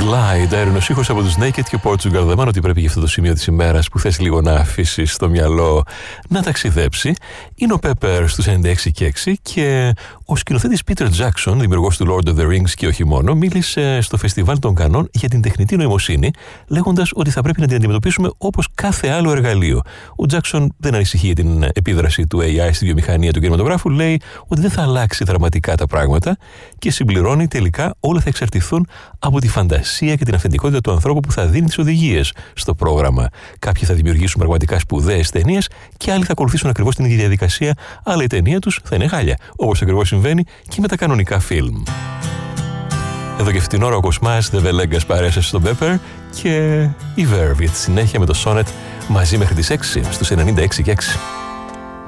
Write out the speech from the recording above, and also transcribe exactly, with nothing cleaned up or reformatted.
Slide, αέρινος ήχος από τους Naked και Portugal. Δεν μάλλον ότι πρέπει για αυτό το σημείο της ημέρας που θες λίγο να αφήσεις το μυαλό να ταξιδέψει. Είναι ο Pepper στους ενενήντα έξι και έξι και ο σκηνοθέτης Peter Jackson, δημιουργός του Lord of the Rings και όχι μόνο, μίλησε στο Φεστιβάλ των Κανών για την τεχνητή νοημοσύνη, λέγοντας ότι θα πρέπει να την αντιμετωπίσουμε όπως κάθε άλλο εργαλείο. Ο Jackson δεν ανησυχεί για την επίδραση του έι άι στη βιομηχανία του κινηματογράφου, λέει ότι δεν θα αλλάξει δραματικά τα πράγματα και συμπληρώνει τελικά όλα θα εξαρτηθούν από τη φαντασία και την αυθεντικότητα του ανθρώπου που θα δίνει τις οδηγίες στο πρόγραμμα. Κάποιοι θα δημιουργήσουν πραγματικά σπουδαίες ταινίες και άλλοι θα ακολουθήσουν ακριβώς την ίδια διαδικασία, αλλά η ταινία τους θα είναι χάλια, όπως ακριβώς συμβαίνει και με τα κανονικά φιλμ. Εδώ και φτηνόρα ο Κοσμάς, The Velegas παρέσε στον Pepper και η Verve για τη συνέχεια με το Sonnet μαζί μέχρι τις έξι στους ενενήντα έξι και έξι.